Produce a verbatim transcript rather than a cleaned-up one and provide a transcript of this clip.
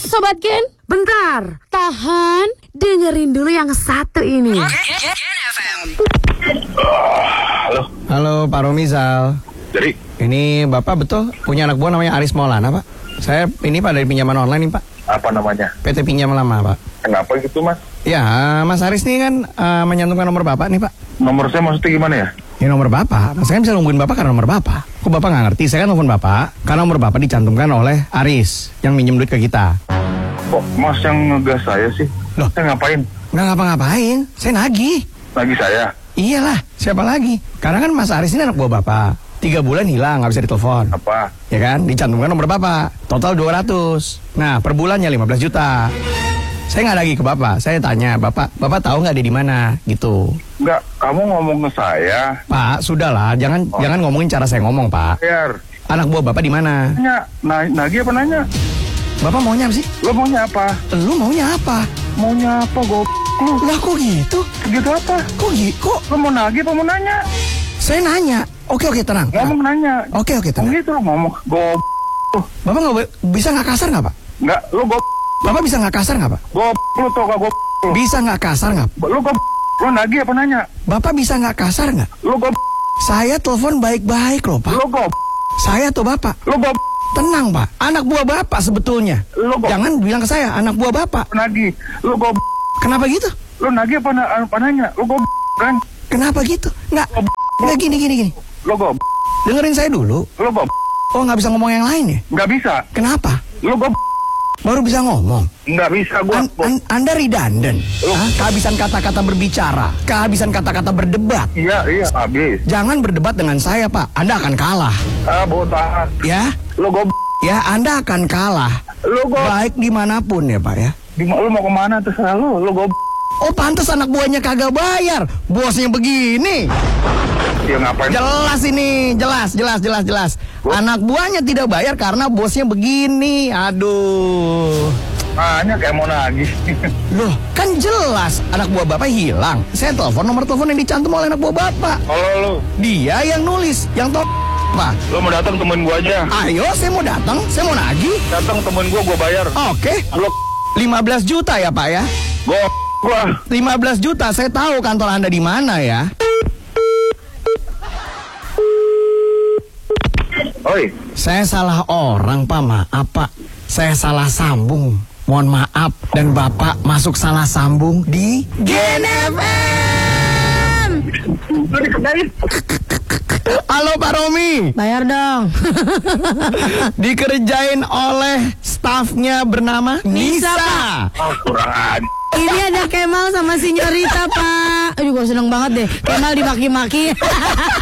Sobat Gen. Bentar, Tahan. dengerin dulu yang satu ini. Halo. Halo Pak Romizal. Jadi, Ini Bapak betul punya anak buah namanya Aris Maulana Pak? Saya ini Pak dari pinjaman online nih Pak. apa namanya? P T Pinjam Lama Pak. Kenapa gitu, Mas? Ya Mas Aris nih kan uh, menyantumkan nomor Bapak nih Pak. Nomor saya maksudnya gimana ya? Ini nomor Bapak. Saya kan bisa nungguin Bapak karena nomor Bapak. Kok Bapak nggak ngerti? Saya kan telepon Bapak karena nomor Bapak dicantumkan oleh Aris yang minjem duit ke kita. Kok Mas yang ngegas saya sih? Loh? Saya ngapain? Nggak ngapa-ngapain. Saya nagih. Lagi saya? Iyalah, siapa lagi? Karena kan Mas Aris ini anak buah Bapak. Tiga bulan hilang, nggak bisa ditelepon. Apa? Ya kan, dicantumkan nomor Bapak. Total dua ratus. Nah, per bulannya lima belas juta. Saya nggak lagi ke Bapak. Saya tanya, Bapak, Bapak tahu nggak dia di mana? Gitu. Enggak, kamu ngomong ke saya. Pak, sudahlah, jangan Oh. jangan ngomongin cara saya ngomong, Pak. Bayar. Anak buah Bapak di mana? Nanya, na nagih apa nanya? Bapak maunya apa sih? Lo maunya apa? Lu maunya apa? Maunya apa, go? Lu, Lah kok gitu? gitu apa? Kok gitu? Kok Lo mau nagih apa mau nanya? saya nanya? Oke oke tenang. tenang. Ngomong nanya. Oke oke Ngomong tenang. gitu lo ngomong, go. Bapak nggak bo- bisa nggak kasar nggak Pak? Enggak, lo go. Bapak bisa nggak kasar nggak Pak? Go, lo tau gak go? Bisa nggak kasar nggak? Lo go. Lo nagih apa nanya? Bapak bisa nggak kasar nggak? Lo go. Saya telepon baik-baik loh Pak. Lo go. Saya atau Bapak? Lo go. Tenang Pak, anak buah Bapak sebetulnya. Lo go. Jangan bilang ke saya anak buah Bapak. Nagih. Lo go. Kenapa gitu? Lo nagih apa, na apa nanya? Lo go kan? Kenapa gitu? Nggak, nggak gini gini gini. Lo go. Dengerin saya dulu. Lo go. Oh nggak bisa ngomong yang lain ya? Nggak bisa. Kenapa? Lo go. Baru bisa ngomong. Nggak bisa gua. An- an- anda redundant. Lu- Hah? Kehabisan kata-kata berbicara, kehabisan kata-kata berdebat. Iya, iya, habis. Jangan berdebat dengan saya Pak. Anda akan kalah. Ah, botak. Ya, Lo go. ya Anda akan kalah. Lo go. Baik dimanapun ya Pak ya. Di lo mau kemana terserah lo. Lo go. Oh pantas anak buahnya kagak bayar. Bosnya begini. Ya ngapain? Jelas ini, jelas, jelas, jelas, jelas. Anak buahnya tidak bayar karena bosnya begini. Aduh. Hanya kayak mau nagih. Loh, kan jelas anak buah Bapak hilang. Saya telepon nomor telepon yang dicantum oleh anak buah Bapak. Halo lo. Dia yang nulis, yang top Pak. Lo mau datang temuin gua aja. Ayo, saya mau datang, saya mau nagih. Datang temuin gua, gua bayar. Oke, Lo lima belas juta ya Pak ya. go. Gua. lima belas juta, saya tahu kantor Anda di mana ya. Oi. Saya salah orang Pak, maaf Pak. Saya salah sambung. Mohon maaf. Dan Bapak masuk salah sambung di Gen F M. Lo dikerjain. Halo Pak Romi. Bayar dong. Dikerjain oleh stafnya bernama Nisa, Nisa. Oh, kurang aja. Ini ada Kemal sama Sinyorita Pak. Aduh gue seneng banget deh. Kemal dimaki-maki.